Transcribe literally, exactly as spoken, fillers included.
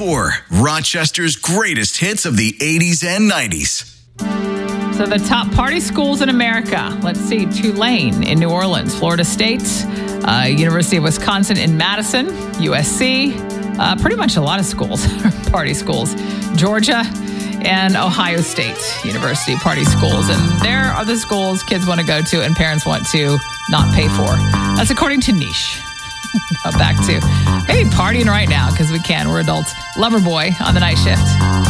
four, Rochester's greatest hits of the eighties and nineties. So the top party schools in America. Let's see. Tulane in New Orleans, Florida State, uh, University of Wisconsin in Madison, U S C, uh, pretty much a lot of schools, party schools, Georgia, and Ohio State University party schools. And there are the schools kids want to go to and parents want to not pay for. That's according to Niche. Back to maybe partying right now because we can. We're adults. Loverboy on the night shift.